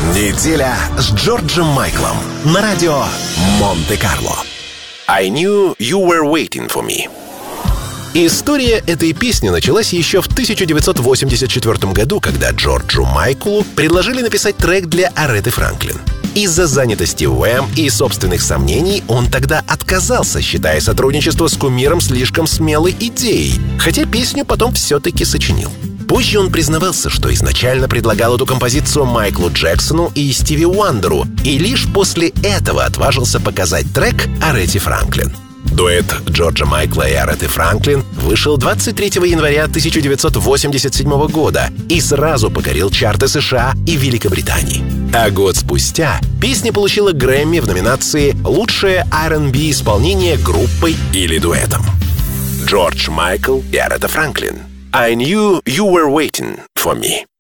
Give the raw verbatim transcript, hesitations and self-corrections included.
Неделя с Джорджем Майклом на радио Монте-Карло. I knew you were waiting for me. История этой песни началась еще в тысяча девятьсот восемьдесят четвёртом году, когда Джорджу Майклу предложили написать трек для Ареты Франклин. Из-за занятости в Уэм и собственных сомнений он тогда отказался, считая сотрудничество с кумиром слишком смелой идеей, хотя песню потом все-таки сочинил. Позже он признавался, что изначально предлагал эту композицию Майклу Джексону и Стиви Уандеру, и лишь после этого отважился показать трек Арете Франклин. Дуэт Джорджа Майкла и Ареты Франклин вышел двадцать третьего января тысяча девятьсот восемьдесят седьмого года и сразу покорил чарты США и Великобритании. А год спустя песня получила Грэмми в номинации «Лучшее ар энд би исполнение группой или дуэтом». Джордж Майкл и Арета Франклин. I knew you were waiting for me.